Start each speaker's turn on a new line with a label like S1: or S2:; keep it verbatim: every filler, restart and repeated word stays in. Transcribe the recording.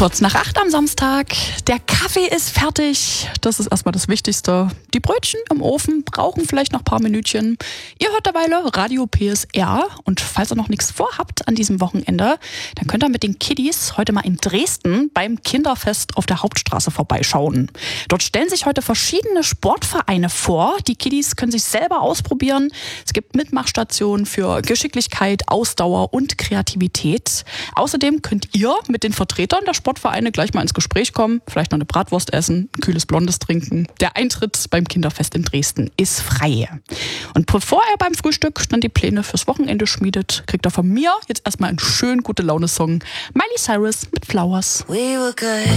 S1: Kurz nach acht am Samstag. Der Kaffee ist fertig. Das ist erstmal das Wichtigste. Die Brötchen im Ofen brauchen vielleicht noch ein paar Minütchen. Ihr hört dabei Radio P S R. Und falls ihr noch nichts vorhabt an diesem Wochenende, dann könnt ihr mit den Kiddies heute mal in Dresden beim Kinderfest auf der Hauptstraße vorbeischauen. Dort stellen sich heute verschiedene Sportvereine vor. Die Kiddies können sich selber ausprobieren. Es gibt Mitmachstationen für Geschicklichkeit, Ausdauer und Kreativität. Außerdem könnt ihr mit den Vertretern der Sportvereine gleich mal ins Gespräch kommen, vielleicht noch eine Bratwurst essen, ein kühles Blondes trinken. Der Eintritt beim Kinderfest in Dresden ist frei. Und bevor er beim Frühstück dann die Pläne fürs Wochenende schmiedet, kriegt er von mir jetzt erstmal einen schönen gute Laune-Song. Miley Cyrus mit Flowers.
S2: We were good.